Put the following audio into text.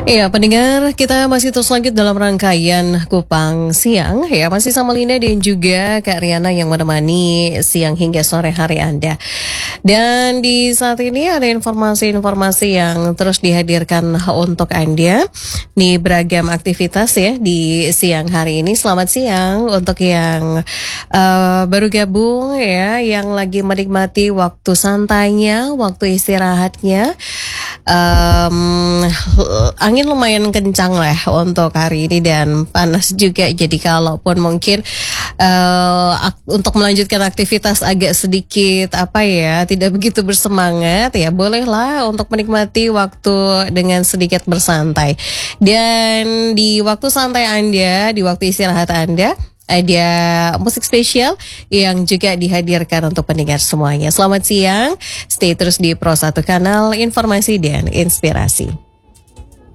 Iya, pendengar, kita masih terus lanjut dalam rangkaian Kupang Siang. Ya, masih sama Linda dan juga Kak Riana yang menemani siang hingga sore hari Anda. Dan di saat ini ada informasi-informasi yang terus dihadirkan untuk Anda. Nih beragam aktivitas ya di siang hari ini. Selamat siang untuk yang baru gabung ya, yang lagi menikmati waktu santainya, waktu istirahatnya. Angin lumayan kencang lah untuk hari ini dan panas juga. Jadi kalaupun mungkin untuk melanjutkan aktivitas agak sedikit tidak begitu bersemangat, ya bolehlah untuk menikmati waktu dengan sedikit bersantai. Dan di waktu santai Anda, di waktu istirahat Anda, ada musik spesial yang juga dihadirkan untuk pendengar semuanya. Selamat siang, stay terus di Pro 1 Kanal Informasi dan Inspirasi.